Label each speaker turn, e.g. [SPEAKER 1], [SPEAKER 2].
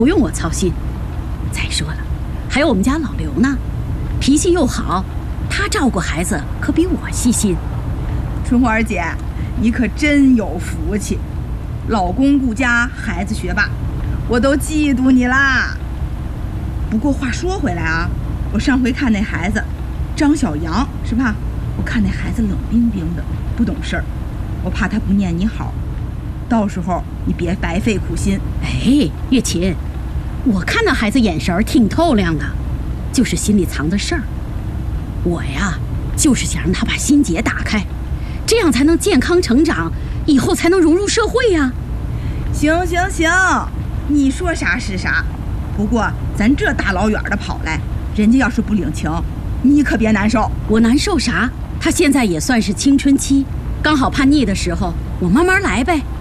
[SPEAKER 1] 不用我操心。再说了，还有我们家老刘呢，脾气又好，他照顾孩子可比我细心。
[SPEAKER 2] 春花儿姐，你可真有福气，老公顾家，孩子学霸，我都嫉妒你啦。不过话说回来啊，我上回看那孩子张小阳是吧？我看那孩子冷冰冰的，不懂事儿，我怕他不念你好，到时候你别白费苦心。
[SPEAKER 1] 哎，月琴，我看那孩子眼神挺透亮的，就是心里藏着事儿。我呀，就是想让他把心结打开，这样才能健康成长，以后才能融入社会呀。
[SPEAKER 2] 行行行，你说啥是啥。不过咱这大老远的跑来，人家要是不领情，你可别难受。
[SPEAKER 1] 我难受啥？他现在也算是青春期，刚好叛逆的时候，我慢慢来呗。